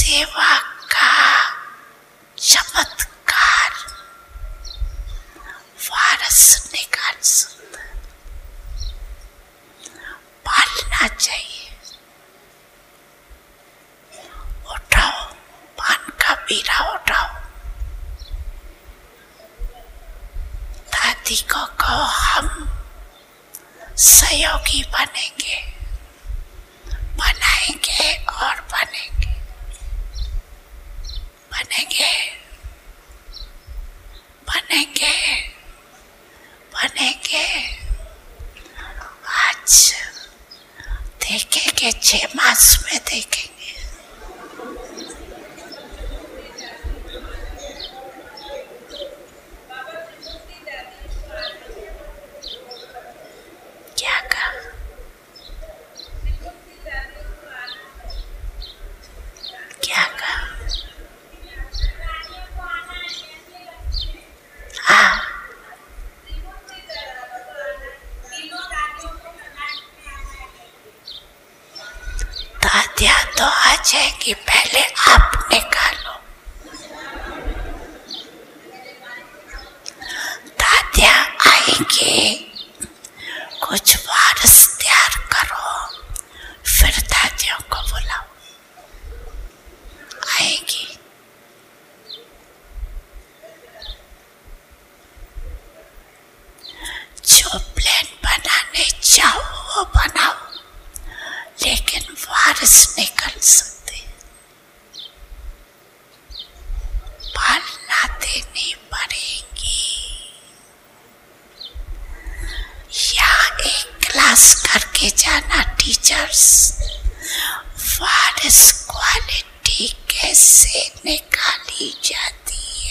सेवा का चमत्कार वारस निकाल सकता, पालना चाहिए। उठाओ, पान का बीड़ा उठाओ, दादी को कहो हम सहयोगी बनेंगे, बनाएंगे और बनेंगे, बनेंगे, बनेंगे, बनेंगे। आज देखेंगे, 6 मास में देखेंगे। क्या कहा? क्या कहा? हाँ, दादियाँ तो आ जाएंगी, पहले आप निकालो। दादियाँ आएंगी, कुछ वारस तैयार करो, फिर दादियों को बुलाओ। आएगी। जो प्लान बनाने चाहो वो बनाओ, लेकिन वारिस निकल सकते, पालना देनी पड़ेगी। या एक क्लास करके जाना टीचर्स, वारिस क्वालिटी कैसे निकल